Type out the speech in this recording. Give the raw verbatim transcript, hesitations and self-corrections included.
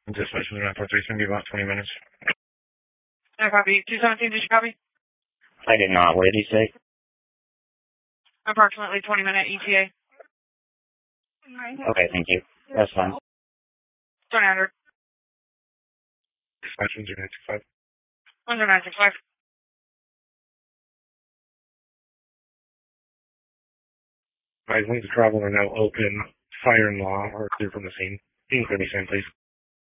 Dispatch nine four three, it's going to be about twenty minutes. I copy. two seventeen, did you copy? I did not. What did he say? Approximately twenty minute E T A. Okay, thank you. That's fine. twenty hundred. Dispatch one zero nine two five. one zero nine six five. Guys, lanes of travel are now open. Fire and law are clear from the scene. Can you clear me, Sam, please?